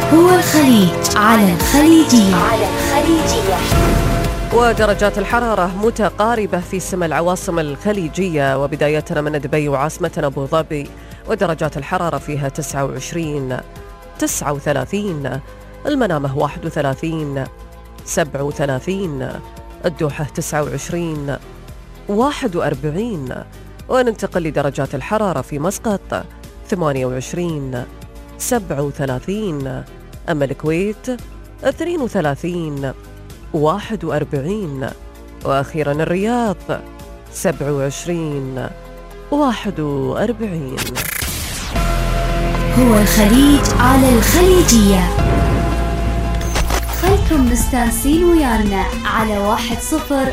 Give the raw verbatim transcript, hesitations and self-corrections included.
هو الخليج على الخليجية. على الخليجية. ودرجات الحرارة متقاربة في سما العواصم الخليجية، وبدايتنا من دبي وعاصمتنا أبو ظبي، ودرجات الحرارة فيها تسعة وعشرين، تسعة وثلاثين، المنامة واحد وثلاثين، سبعة وثلاثين، الدوحة تسعة وعشرين، واحد وأربعين. وننتقل لدرجات الحرارة في مسقط ثمانية وعشرين، سبعة وثلاثين، أما الكويت اثنين وثلاثين، واحد وأربعين، وأخيرا الرياض سبعة وعشرين، واحد وأربعين. هو الخليج على الخليجية. خلكم مستانسين ويانا على واحد صفر